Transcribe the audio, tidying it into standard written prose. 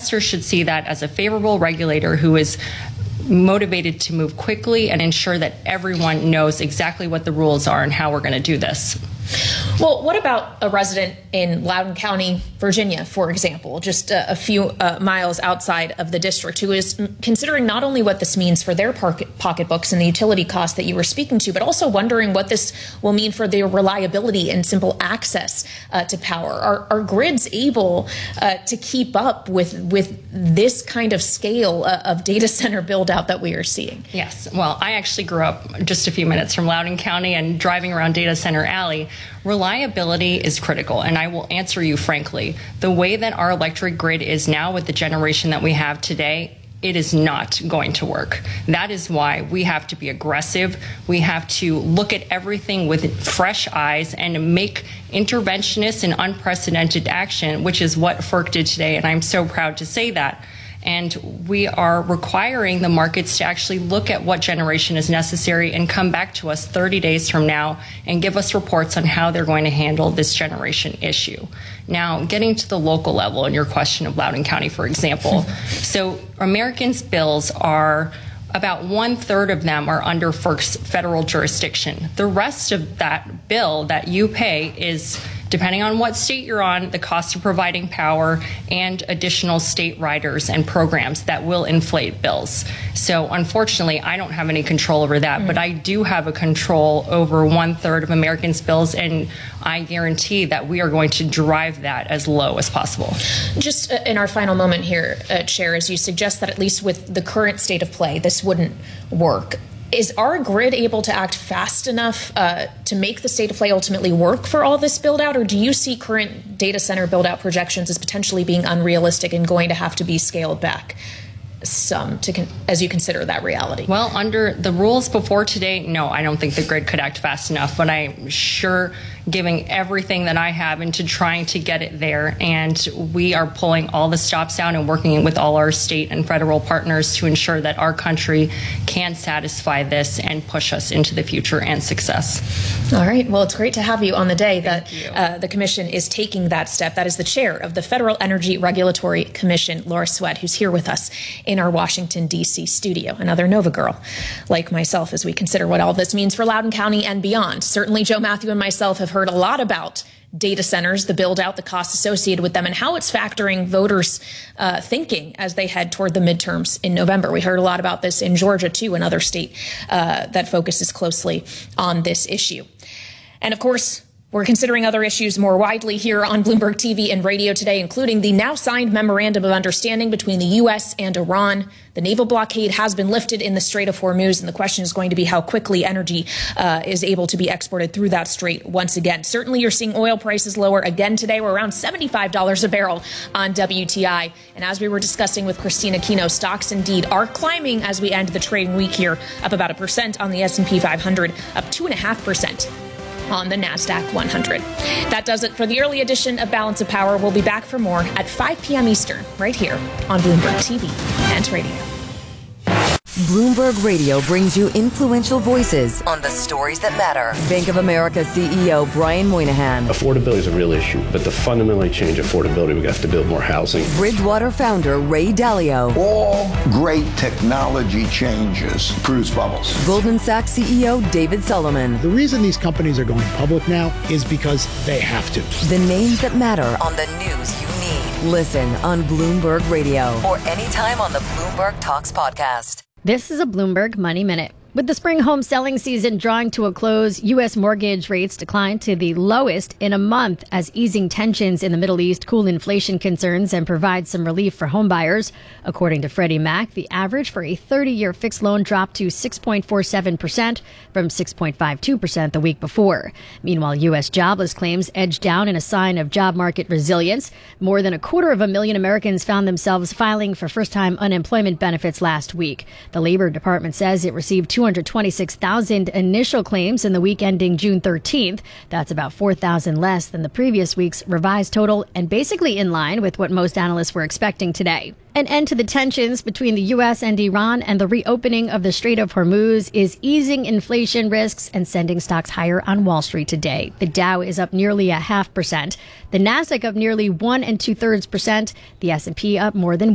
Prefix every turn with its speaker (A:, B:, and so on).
A: investors should see that as a favorable regulator who is motivated to move quickly and ensure that everyone knows exactly what the rules are and how we're going to do this.
B: Well, what about a resident in Loudoun County, Virginia, for example, just a few miles outside of the district, who is considering not only what this means for their pocketbooks and the utility costs that you were speaking to, but also wondering what this will mean for their reliability and simple access to power? Are grids able to keep up with this kind of scale of data center build out that we are seeing?
A: Yes. Well, I actually grew up just a few minutes from Loudoun County, and driving around Data Center Alley, reliability is critical, and I will answer you frankly. The way that our electric grid is now with the generation that we have today, it is not going to work. That is why we have to be aggressive. We have to look at everything with fresh eyes and make interventionist and unprecedented action, which is what FERC did today, and I'm so proud to say that. And we are requiring the markets to actually look at what generation is necessary and come back to us 30 days from now and give us reports on how they're going to handle this generation issue. Now, getting to the local level and your question of Loudoun County, for example. So Americans' bills are about 1/3 of them are under FERC's federal jurisdiction. The rest of that bill that you pay is, depending on what state you're on, the cost of providing power and additional state riders and programs that will inflate bills. So unfortunately, I don't have any control over that, but I do have a control over 1/3 of Americans' bills, and I guarantee that we are going to drive that as low as possible.
B: Just in our final moment here, Chair, as you suggest that at least with the current state of play, this wouldn't work. Is our grid able to act fast enough to make the state of play ultimately work for all this build out, or do you see current data center build out projections as potentially being unrealistic and going to have to be scaled back some as you consider that reality?
A: Well, under the rules before today, no, I don't think the grid could act fast enough, but I'm sure giving everything that I have into trying to get it there, and we are pulling all the stops down and working with all our state and federal partners to ensure that our country can satisfy this and push us into the future and success.
B: All right. Well, it's great to have you on the day that the Commission is taking that step. That is the chair of the Federal Energy Regulatory Commission, Laura Swett, who's here with us in our Washington, D.C. studio. Another Nova girl like myself as we consider what all this means for Loudoun County and beyond. Certainly, Joe Matthew and myself have heard a lot about data centers, the build out, the costs associated with them, and how it's factoring voters' thinking as they head toward the midterms in November. We heard a lot about this in Georgia, too, another state that focuses closely on this issue. And of course, we're considering other issues more widely here on Bloomberg TV and radio today, including the now signed memorandum of understanding between the U.S. and Iran. The naval blockade has been lifted in the Strait of Hormuz, and the question is going to be how quickly energy is able to be exported through that strait once again. Certainly, you're seeing oil prices lower again today. We're around $75 a barrel on WTI. And as we were discussing with Christina Kino, stocks indeed are climbing as we end the trading week here, up about 1% on the S&P 500, up 2.5%. on the NASDAQ 100. That does it for the early edition of Balance of Power. We'll be back for more at 5 p.m. Eastern, right here on Bloomberg TV and radio.
C: Bloomberg Radio brings you influential voices on the stories that matter. Bank of America CEO Brian Moynihan.
D: Affordability is a real issue, but to fundamentally change affordability, we have to build more housing.
C: Bridgewater founder Ray Dalio.
E: All great technology changes produce bubbles.
C: Goldman Sachs CEO David Solomon.
F: The reason these companies are going public now is because they have to.
C: The names that matter on the news you need. Listen on Bloomberg Radio or anytime on the Bloomberg Talks podcast.
G: This is a Bloomberg Money Minute. With the spring home selling season drawing to a close, U.S. mortgage rates declined to the lowest in a month as easing tensions in the Middle East cool inflation concerns and provide some relief for homebuyers. According to Freddie Mac, the average for a 30-year fixed loan dropped to 6.47% from 6.52% the week before. Meanwhile, U.S. jobless claims edged down in a sign of job market resilience. More than 250,000 Americans found themselves filing for first-time unemployment benefits last week. The Labor Department says it received 226,000 initial claims in the week ending June 13th. That's about 4,000 less than the previous week's revised total and basically in line with what most analysts were expecting today. An end to the tensions between the U.S. and Iran and the reopening of the Strait of Hormuz is easing inflation risks and sending stocks higher on Wall Street today. The Dow is up nearly 0.5%. The Nasdaq up nearly 1 2/3%. The S&P up more than